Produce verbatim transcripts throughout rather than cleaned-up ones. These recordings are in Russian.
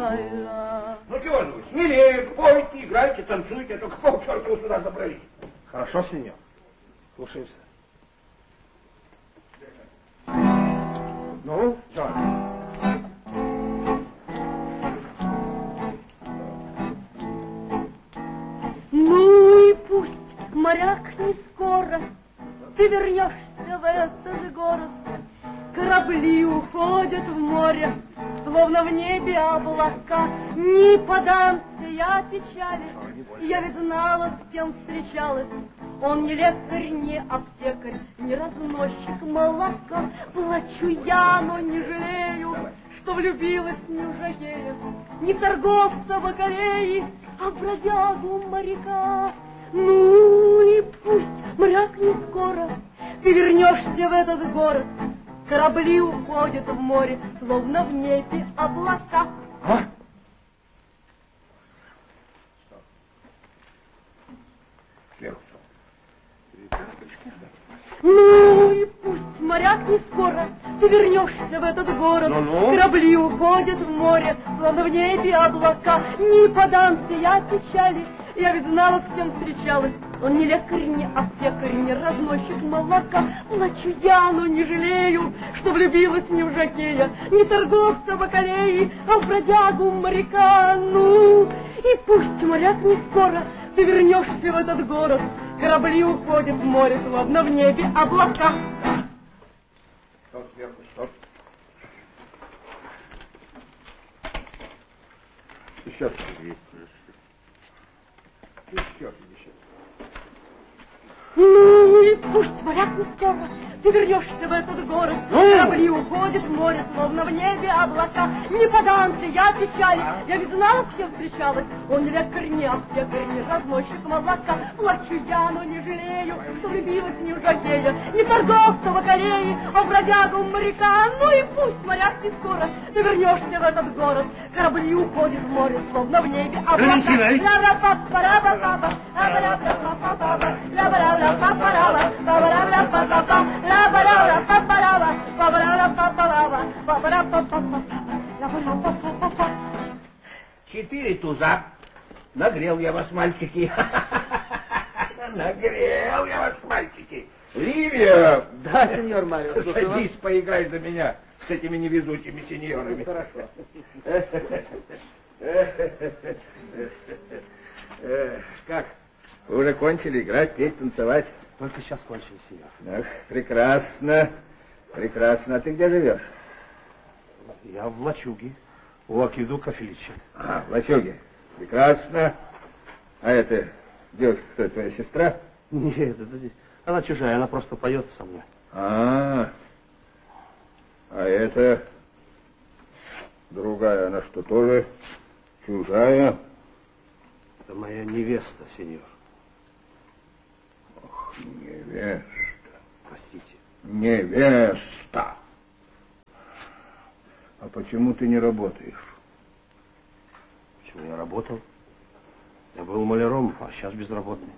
ла-ла. Ну чего же вы, смелее, пойте, играйте, танцуйте, а то какого черта вы сюда забрались? Хорошо, сеньор. Слушаемся. Ну, Джон. Ну и пусть, моряк, не скоро ты вернешься в этот город. Корабли уходят в море, словно в небе облака. Не подамся я печали, я ведь знала, с кем встречалась. Он не лекарь, не аптекарь, не разносчик молока. Плачу я, но не жалею, что влюбилась не в жакея, не в торговца бакалеи, а в бродягу моряка. Ну и пусть, моряк, не скоро ты вернешься в этот город. Корабли уходят в море, словно в небе облака. А? Сверху. Ну и пусть, моряк, не скоро ты вернешься в этот город. Ну-ну. Корабли уходят в море, словно в небе облака. Не подамся я печали, я ведь знала, с кем встречалась. Он не лекарь, не аптекарь, не разносчик молока. Плачу я, но не жалею, что влюбилась не в жакея, не торговца бакалеи, а в бродягу моряка. Ну и пусть, моряк, не скоро ты вернешься в этот город. Корабли уходят в море, словно в небе облака. Стоп, сверху, стоп. Еще есть. Еще, еще. Ну и пусть, моряк, не скоро ты вернешься в этот город. Корабли уходят в море, словно в небе облака. Не подамся я печали, я ведь знала, с кем встречалась. Он не лекарь, не аптекарь, не разносчик молока. Плачу я, но не жалею, что влюбилась не в жакея, не торговца бакалеи, а в бродягу моряка. Ну и пусть, моряк, не скоро ты вернешься в этот город. Корабли уходят в море, словно в небе облака. Четыре туза. Нагрел я вас, мальчики. Нагрел я вас, мальчики. Ливия! Да, сеньор Марио. Садись, поиграй за меня с этими невезучими сеньорами. Хорошо. Как? Вы уже кончили играть, петь, танцевать? Только сейчас кончили, сеньор. Ах, прекрасно. Прекрасно. А ты где живешь? Я в лачуге, у Акидука Фелича. А, в лачуге. Прекрасно. А это девушка, кто, твоя сестра? Нет, это здесь. Она чужая, она просто поет со мной. А, а это другая, она что, тоже чужая? Это моя невеста, сеньор. Ох, невеста. Простите. Невеста. А почему ты не работаешь? Почему я работал? Я был маляром, а сейчас безработный.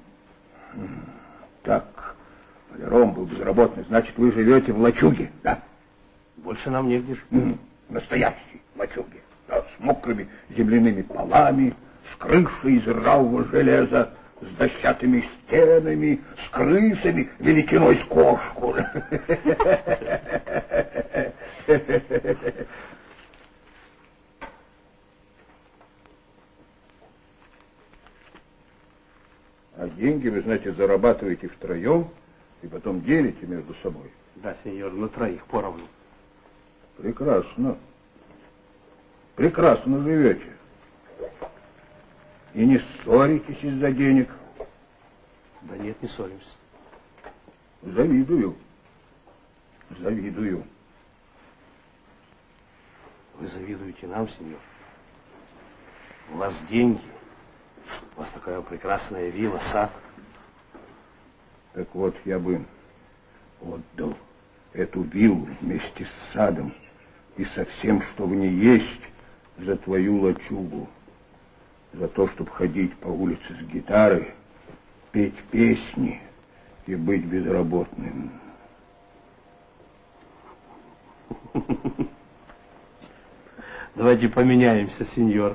Так, маляром был безработный, значит, вы живете в лачуге, да? Больше нам негде жить. М, Настоящей лачуге, да, с мокрыми земляными полами, с крышей из ржавого железа, с дощатыми стенами, с крысами величиной с кошку. А деньги вы, значит, зарабатываете втроем и потом делите между собой. Да, сеньор, на троих поровну. Прекрасно. Прекрасно живете. И не ссоритесь из-за денег. Да нет, не ссоримся. Завидую. Завидую. Вы завидуете нам, сеньор? У вас деньги. У вас такая прекрасная вилла, сад. Так вот, я бы отдал эту виллу вместе с садом и со всем, что в ней есть, за твою лачугу. За то, чтобы ходить по улице с гитарой, петь песни и быть безработным. Давайте поменяемся, сеньор.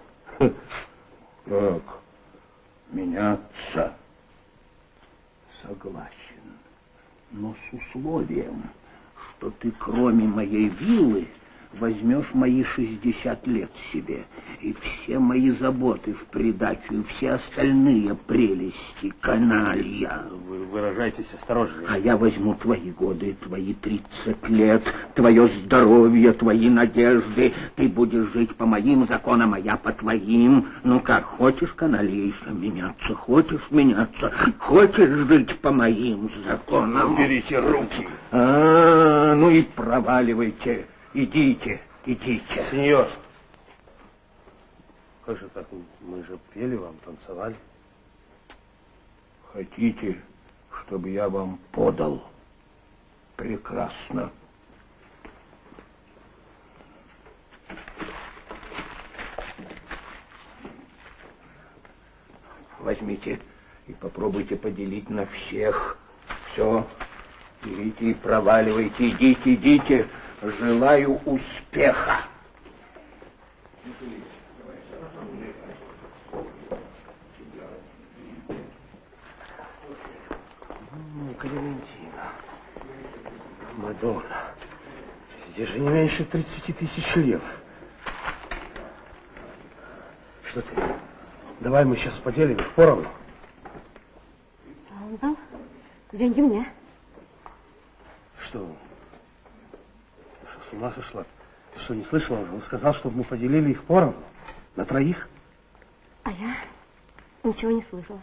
Как? Меняться? Согласен. Но с условием, что ты кроме моей виллы возьмешь мои шестьдесят лет себе, и все мои заботы в придачу, и все остальные прелести, каналья. Вы выражаетесь осторожнее. А я возьму твои годы, твои тридцать лет, твое здоровье, твои надежды. Ты будешь жить по моим законам, а я по твоим. Ну как, хочешь, канальейша, меняться? Хочешь меняться? Хочешь жить по моим законам? Уберите руки. А, ну и проваливайте. Идите, идите. Сеньор, как же так? Мы же пели вам, танцевали. Хотите, чтобы я вам подал? Прекрасно. Возьмите и попробуйте поделить на всех. Все. Берите и проваливайте. Идите, идите. Желаю успеха. Ну, Клементина, Мадонна, здесь же не меньше тридцати тысяч лев. Что ты? Давай мы сейчас поделим их поровну. Он дал деньги мне. Что? С ума сошла? Ты что, не слышала? Он сказал, чтобы мы поделили их поровну. На троих. А я ничего не слышала.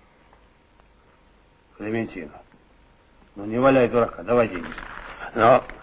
Клементина, ну не валяй дурака, давай деньги. Но